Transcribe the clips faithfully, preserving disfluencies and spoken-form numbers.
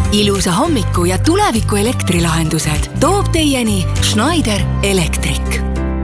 Ilusa hommiku ja tuleviku elektrilahendused toob teieni Schneider Electric.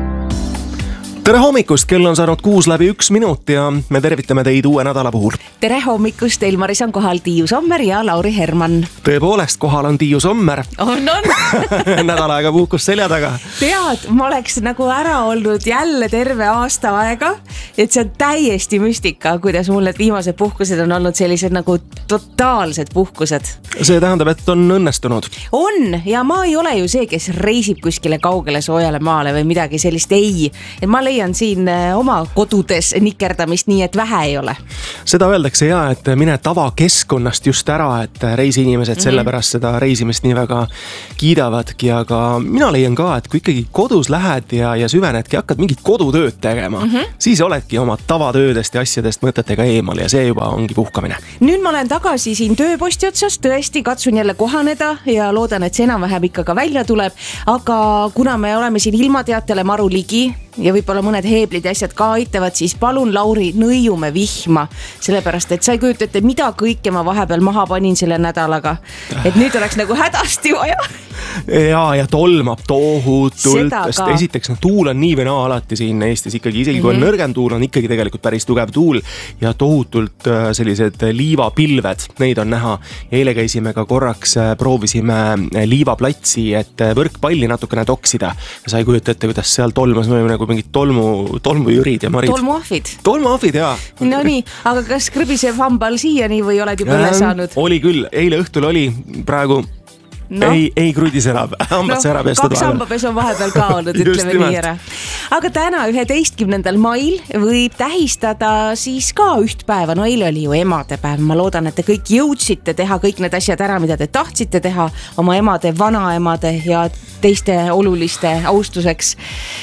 Tere hommikust, kell on saanud kuus läbi üks minut ja me tervitame teid uue nädala puhul. Tere hommikust, Elmaris on kohal Tiiu Sommer ja Lauri Herman. Tõepoolest, kohal on Tiiu Sommer. On, on. Nädal aega puhkus selja taga. Tead, ma oleks nagu ära olnud jälle terve aasta aega, et see on täiesti müstika, kuidas mul need viimased puhkused on olnud sellised nagu totaalsed puhkused. See tähendab, et on õnnestunud. On, ja ma ei ole ju see, kes reisib kuskile kaugele soojale maale või midagi sellist, ei. Et ma leian siin oma kodudes nikerdamist nii, et vähe ei ole. Seda öeldakse ja, et mine tavakeskkonnast just ära, et reisiinimesed mm-hmm. sellepärast seda reisimist nii väga kiidavadki, aga mina leian ka, et kui ikkagi kodus lähed ja, ja süvenedki, hakkad mingit kodutööd tegema, mm-hmm. siis oledki oma tavatöödest ja asjadest mõtetega eemal ja see juba ongi puhkamine. Nüüd ma olen tagasi siin tööposti otsas, tõesti katsun jälle kohaneda ja loodan, et see enam-vähem ikka ka välja tuleb, aga kuna me oleme siin ilmateatele maru ligi ja võib-olla mõned heeblid ja asjad ka aitavad, siis palun, Lauri, nõiume vihma, sellepärast, et sa ei kujuta ette, mida kõike ma vahepeal maha panin selle nädalaga, et nüüd oleks nagu hädasti vaja. Ja, ja tolmab tohutult, esiteks no, tuul on nii või naa alati siin Eestis ikkagi, isegi kui on mm-hmm. nõrgem tuul, on ikkagi tegelikult päris tugev tuul ja tohutult sellised liivapilved, neid on näha. Eile käisime ka korraks, proovisime liivaplatsi, et võrkpalli natukene toksida ja sa ei kujuta ette, kuidas seal tolmas me nagu mingid tolmu, tolmujürid ja marid. Tolmuahvid. Tolmuahvid, jaa. No nii, aga kas krõbisev hambal siiani või oled juba üle saanud? Oli küll, eile õhtul oli, praegu no. ei, ei krudis enam. Hambad no, ära pestud kaks hambapesu on vahepeal ka olnud, ütleme nii ära. Aga täna üheteistkümnendal mail võib tähistada siis ka üht päeva. No eile oli ju emadepäev. Ma loodan, et te kõik jõudsite teha kõik need asjad ära, mida te tahtsite teha oma emade, vanaemade ja teiste oluliste austuseks.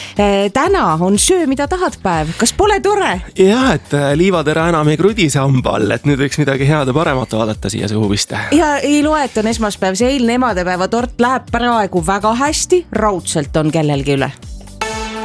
Täna on söö, mida tahad päev. Kas pole tore? Jah, et liivatera enam ei krudise hamba all, et nüüd võiks midagi head ja paremat vaadata siia suhu viste. Ja ei loe, et on esmaspäev. See eilne emadepäeva tort läheb praegu väga hästi. Raudselt on kellelgi üle.